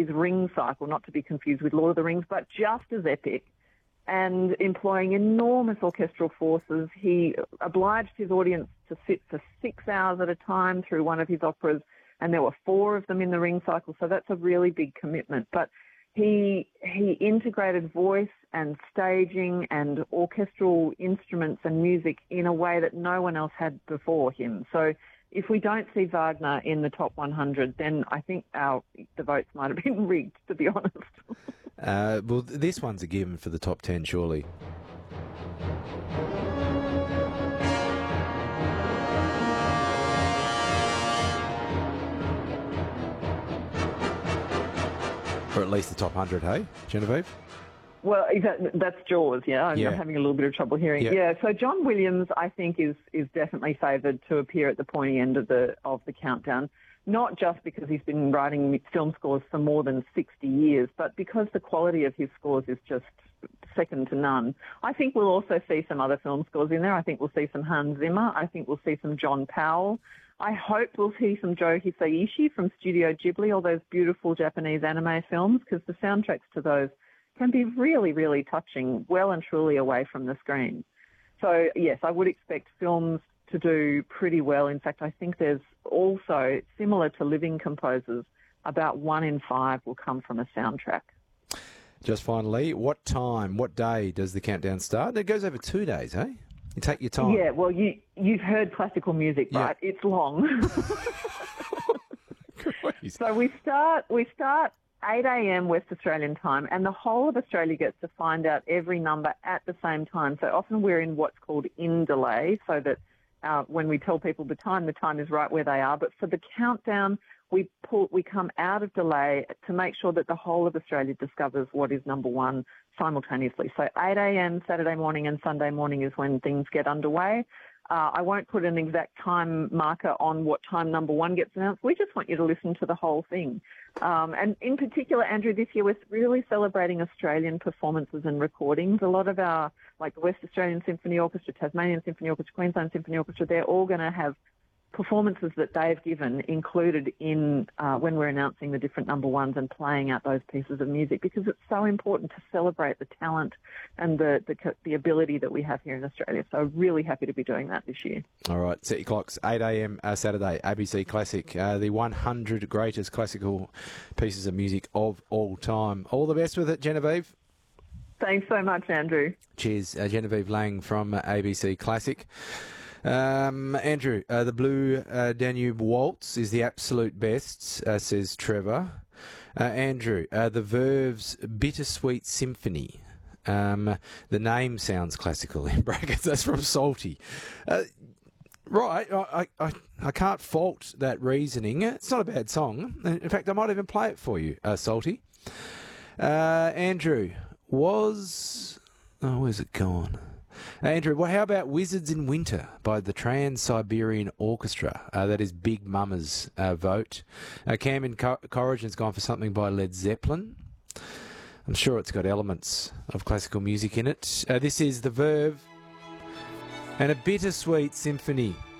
his Ring Cycle, not to be confused with Lord of the Rings, but just as epic, and employing enormous orchestral forces. He obliged his audience to sit for 6 hours at a time through one of his operas, and there were 4 of them in the Ring Cycle, so that's a really big commitment. But he integrated voice and staging and orchestral instruments and music in a way that no one else had before him. So if we don't see Wagner in the top 100, then I think the votes might have been rigged, to be honest. Well, this one's a given for the top 10, surely. Or at least the top 100, hey, Genevieve? Well, that's Jaws, yeah. I'm having a little bit of trouble hearing. Yeah, so John Williams, I think, is definitely favoured to appear at the pointy end of the countdown, not just because he's been writing film scores for more than 60 years, but because the quality of his scores is just second to none. I think we'll also see some other film scores in there. I think we'll see some Hans Zimmer. I think we'll see some John Powell. I hope we'll see some Joe Hisaishi from Studio Ghibli, all those beautiful Japanese anime films, because the soundtracks to those can be really, really touching, well and truly away from the screen. So, yes, I would expect films to do pretty well. In fact, I think there's also, similar to living composers, about 1 in 5 will come from a soundtrack. Just finally, what day does the countdown start? It goes over 2 days, eh? You take your time. Yeah, well, you've heard classical music, right? It's long. So we start 8 a.m. West Australian time, and the whole of Australia gets to find out every number at the same time. So often we're in what's called in delay, so that when we tell people the time is right where they are. But for the countdown, we come out of delay to make sure that the whole of Australia discovers what is number one simultaneously. So 8 a.m. Saturday morning and Sunday morning is when things get underway. I won't put an exact time marker on what time number one gets announced. We just want you to listen to the whole thing. And in particular, Andrew, this year we're really celebrating Australian performances and recordings. A lot of our, like the West Australian Symphony Orchestra, Tasmanian Symphony Orchestra, Queensland Symphony Orchestra, they're all going to have performances that they've given included in when we're announcing the different number ones and playing out those pieces of music, because it's so important to celebrate the talent and the ability that we have here in Australia. So really happy to be doing that this year. All right, set your clocks, 8 a.m. Saturday, ABC Classic, the 100 greatest classical pieces of music of all time. All the best with it, Genevieve. Thanks so much, Andrew. Cheers. Genevieve Lang from ABC Classic. Andrew, the Blue Danube Waltz is the absolute best, says Trevor. Andrew, the Verve's Bittersweet Symphony. The name sounds classical, in brackets. That's from Salty. Right, I can't fault that reasoning. It's not a bad song. In fact, I might even play it for you, Salty. Andrew, where's it gone? Andrew, how about Wizards in Winter by the Trans-Siberian Orchestra? That is Big Mama's vote. Cam in Corrigan's gone for something by Led Zeppelin. I'm sure it's got elements of classical music in it. This is The Verve and a Bittersweet Symphony.